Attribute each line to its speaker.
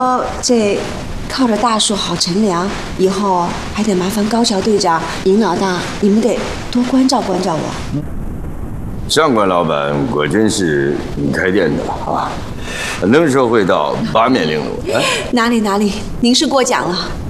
Speaker 1: 这靠着大树好乘凉，以后还得麻烦高桥队长、尹老大，你们得多关照关照我。
Speaker 2: 上官老板果真是你开店的啊，能说会道，八面玲珑。
Speaker 1: 哪里，您是过奖了。